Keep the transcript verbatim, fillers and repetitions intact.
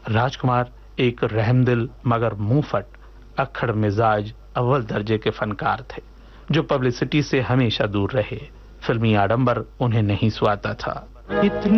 राजकुमार एक रहमदिल मगर मुंहफट, अक्खड़ मिजाज, अव्वल दर्जे के फनकार थे जो पब्लिसिटी से हमेशा दूर रहे। फिल्मी आडंबर उन्हें नहीं सुहाता था। इतनी